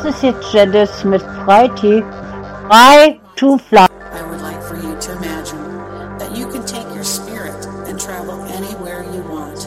This is jetzt Janice mit Frei to Fly. I would like for you to imagine that you can take your spirit and travel anywhere you want.